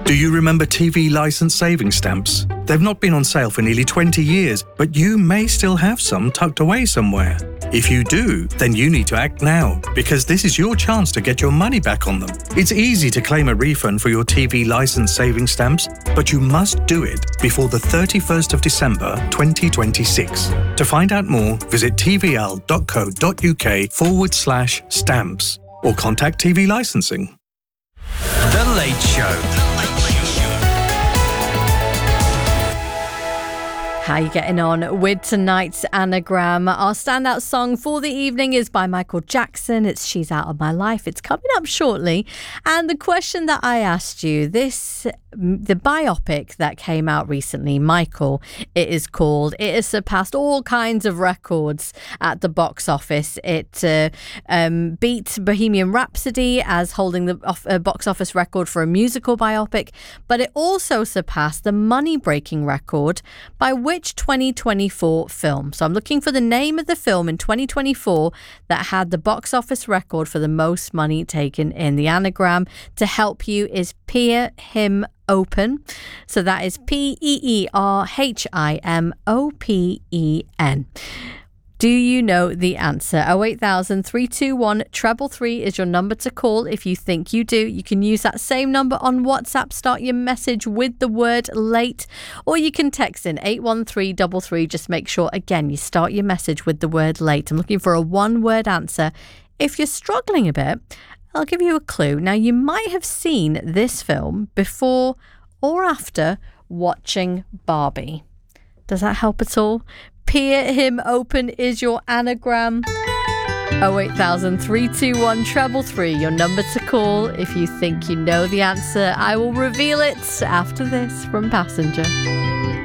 Do you remember TV license saving stamps? They've not been on sale for nearly 20 years, but you may still have some tucked away somewhere. If you do, then you need to act now, because this is your chance to get your money back on them. It's easy to claim a refund for your TV license saving stamps, but you must do it before the 31st of December 2026. To find out more, visit tvl.co.uk/stamps or contact TV Licensing. The Late Show. How are you getting on with tonight's anagram? Our standout song for the evening is by Michael Jackson. It's She's Out of My Life. It's coming up shortly. And the question that I asked you, the biopic that came out recently, Michael, it is called. It has surpassed all kinds of records at the box office. It beat Bohemian Rhapsody as holding the box office record for a musical biopic, but it also surpassed the money-breaking record by which 2024 film. So I'm looking for the name of the film in 2024 that had the box office record for the most money taken in. The anagram to help you is Peer Him Open. So that is PEERHIMOPEN. Do you know the answer? 08000 321 333 is your number to call. If you think you do, you can use that same number on WhatsApp. Start your message with the word late, or you can text in 81333. Just make sure, again, you start your message with the word late. I'm looking for a one-word answer. If you're struggling a bit, I'll give you a clue. Now, you might have seen this film before or after watching Barbie. Does that help at all? Peer Him Open is your anagram. 08000 321 333, your number to call. If you think you know the answer, I will reveal it after this from Passenger.